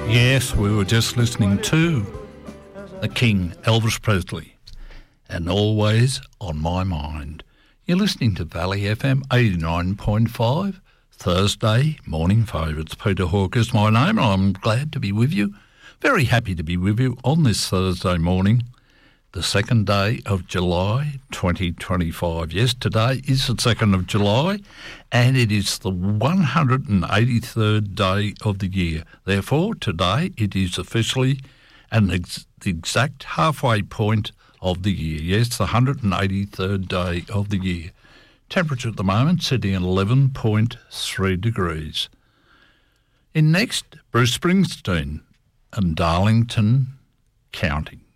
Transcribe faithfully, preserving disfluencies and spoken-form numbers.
Yes, we were just listening to the King, Elvis Presley, and Always on My Mind. You're listening to Valley F M eighty-nine point five, Thursday morning favourites. Peter Hawke is my name, and I'm glad to be with you. Very happy to be with you on this Thursday morning, the second day of July twenty twenty-five. Yes, today is the second of July, and it is the one hundred eighty-third day of the year. Therefore, today it is officially an ex- the exact halfway point of the year. Yes, the one hundred eighty-third day of the year. Temperature at the moment sitting at eleven point three degrees. In next, Bruce Springsteen and Darlington County.